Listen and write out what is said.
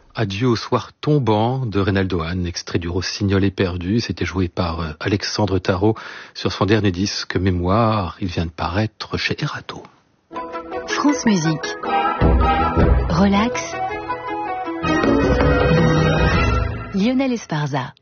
Adieu au soir tombant de Reynaldo Hahn, extrait du Rossignol éperdu. C'était joué par Alexandre Tarot sur son dernier disque Mémoire. Il vient de paraître chez Erato. France Musique. Relax. Lionel Esparza.